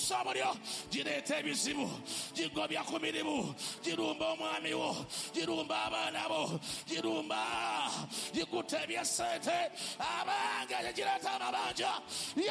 gikussa omuliro, gireeta ebizibu, gigobya ku mirimu, girumba omwami wo, girumba abaana bo, girumba, gikutta ebyesente, abange gireeta amabanja.